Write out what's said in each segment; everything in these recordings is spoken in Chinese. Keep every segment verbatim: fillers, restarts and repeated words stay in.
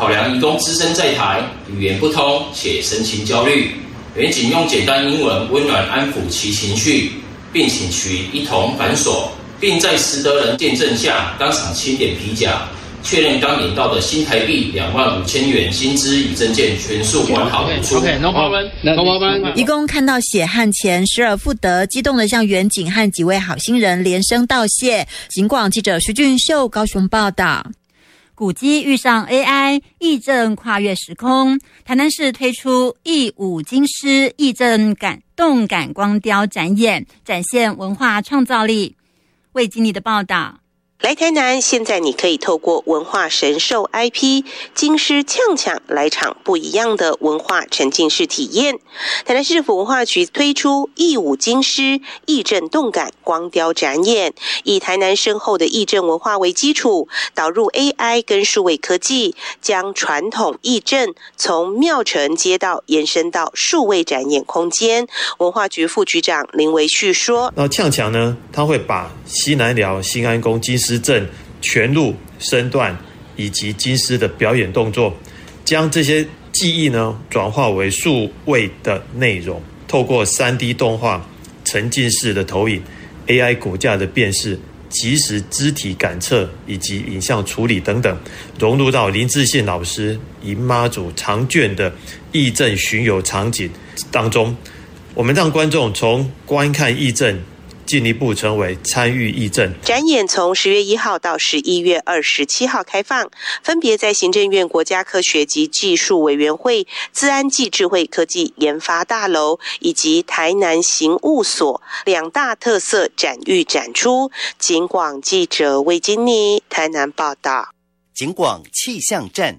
考量移工只身在台，语言不通且神情焦虑，远景用简单英文温暖安抚其情绪，并请其一同反锁，并在十得人见证下当场清点皮夹，确认刚领到的新台币两万五千元薪资与证件全数完好无出。 OK， no problem，no problem。 移工看到血汗钱，失而复得，激动地向远景和几位好心人连声道谢。警广记者徐俊秀高雄报道。 古迹遇上 A I， 义政跨越时空。台南市推出义五金狮义政感动感光雕展演，展现文化创造力。魏经理的报道。 来台南，现在你可以透过文化神兽 I P 金狮呛呛来场不一样的文化沉浸式体验。台南市府文化局推出义五金狮义政动感光雕展演，以台南深厚的义政文化为基础，导入 A I 跟数位科技，将传统义政从庙城街道延伸到数位展演空间。文化局副局长林维旭说：“ 那呛呛呢，他会把西南寮、新安宫金狮阵全路身段以及金狮的表演动作，将这些技艺呢转化为数位的内容，透过 三 D 动画、沉浸式的投影、A I 骨架的辨识、即时肢体感测以及影像处理等等，融入到林志信老师迎妈祖长卷的义政巡游场景当中。我们让观众从观看义政进一步成为参与义政。 展演从十月一号到十一月二十七号开放，分别在行政院国家科学及技术委员会、资安暨智慧科技研发大楼以及台南刑务所两大特色展域展出。警广记者魏金妮台南报道。 警广气象站。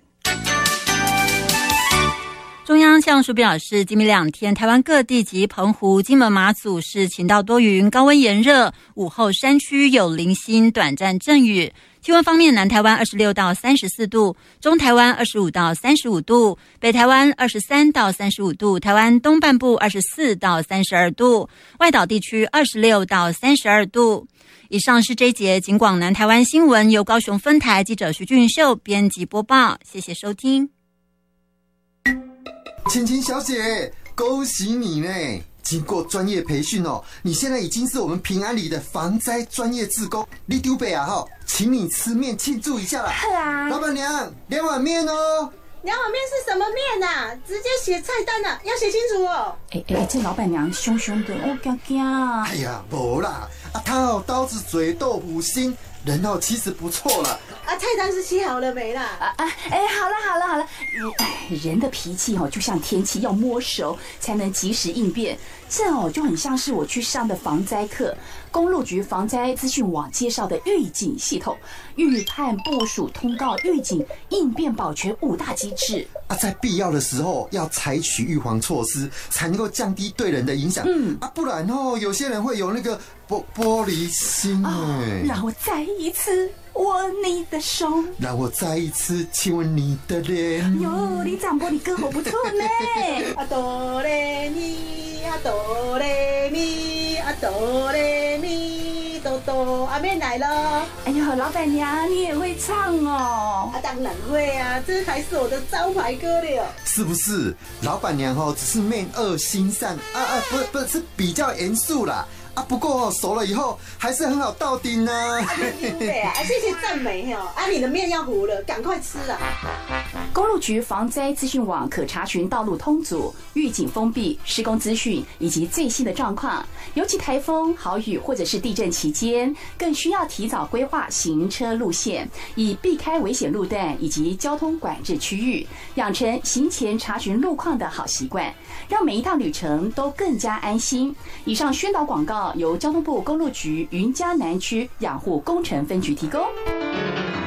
中央气象署表示，今明两天台湾各地及澎湖、金门、马祖是晴到多云，高温炎热，午后山区有零星短暂阵雨。气温方面，南台湾二十六到三十四度，中台湾二十五到三十五度，北台湾二十三到三十五度，台湾东半部二十四到三十二度，外岛地区二十六到三十二度。以上是这一节警广南台湾新闻，由高雄分台记者徐俊秀编辑播报，谢谢收听。 芊芊小姐，恭喜你呢！经过专业培训哦，你现在已经是我们平安里的防灾专业志工。你丢北啊哈，请你吃面庆祝一下啦！ 是啊， 老板娘，两碗面哦。 两碗面是什么面啊？直接写菜单啊，要写清楚哦。 哎哎，这老板娘凶凶的，我惊惊啊！ 哎呀，没啦，啊，他哦刀子嘴豆腐心。人哦，其实不错了啊！菜单是写好了没啦？ 啊啊！哎，好了好了好了，哎，人的脾气哦，就像天气，要摸熟才能及时应变。这哦，就很像是我去上的防灾课，公路局防灾资讯网介绍的预警系统，预判、部署、通告、预警、应变、保全五大机制啊，在必要的时候要采取预防措施，才能够降低对人的影响。嗯啊，不然哦，有些人会有那个玻玻璃心哎、 哦。让我再一次握你的手， 让我再一次亲吻你的脸。 哟，你长玻璃歌喉不错呢。 啊哆来咪，啊哆来咪，啊哆来咪，哆哆阿妹来了。 哎呦，老板娘你也会唱哦？ 啊，当然会啊，这才是我的招牌歌了。 是不是？老板娘哦，只是面恶心善啊啊，不不是比较严肃啦。啊，不过、哦、熟了以后还是很好到底呢。 对啊，谢谢赞美哦。啊，你的面要糊了，赶快吃了。 公路局防灾资讯网可查询道路通阻、预警封闭、施工资讯以及最新的状况。尤其台风、豪雨或者是地震期间，更需要提早规划行车路线，以避开危险路段以及交通管制区域，养成行前查询路况的好习惯，让每一趟旅程都更加安心。以上宣导广告由交通部公路局云嘉南区养护工程分局提供。